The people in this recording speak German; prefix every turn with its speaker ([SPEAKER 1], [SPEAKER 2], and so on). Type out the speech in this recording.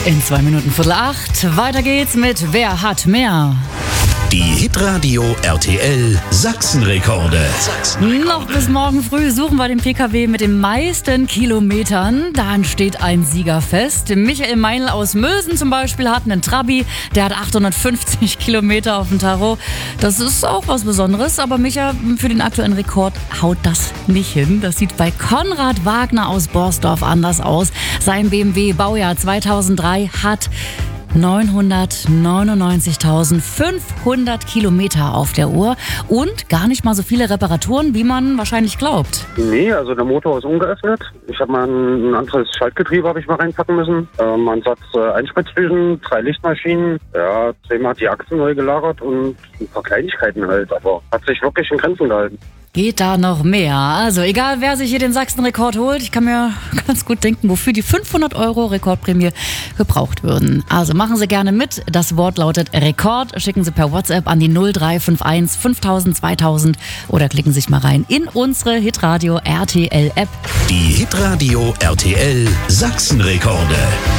[SPEAKER 1] In 2 Minuten 7:45. Weiter geht's mit Wer hat mehr?
[SPEAKER 2] Die Hitradio RTL Sachsenrekorde.
[SPEAKER 1] Noch bis morgen früh suchen wir den PKW mit den meisten Kilometern. Dann steht ein Sieger fest. Michael Meinl aus Mösen zum Beispiel hat einen Trabi. Der hat 850 Kilometer auf dem Tacho. Das ist auch was Besonderes. Aber Micha, für den aktuellen Rekord haut das nicht hin. Das sieht bei Konrad Wagner aus Borsdorf anders aus. Sein BMW Baujahr 2003 hat 999.500 Kilometer auf der Uhr und gar nicht mal so viele Reparaturen, wie man wahrscheinlich glaubt.
[SPEAKER 3] Nee, also der Motor ist ungeöffnet. Ich habe mal ein anderes Schaltgetriebe habe ich mal reinpacken müssen. Ein Satz Einspritzdüsen, 3 Lichtmaschinen, ja, 10-mal die Achsen neu gelagert und ein paar Kleinigkeiten halt. Aber hat sich wirklich in Grenzen gehalten.
[SPEAKER 1] Geht da noch mehr? Also egal, wer sich hier den Sachsenrekord holt, ich kann mir ganz gut denken, wofür die 500 € Rekordprämie gebraucht würden. Also machen Sie gerne mit. Das Wort lautet Rekord. Schicken Sie per WhatsApp an die 0351 5000 2000 oder klicken Sie sich mal rein in unsere Hitradio RTL App.
[SPEAKER 2] Die Hitradio RTL Sachsenrekorde.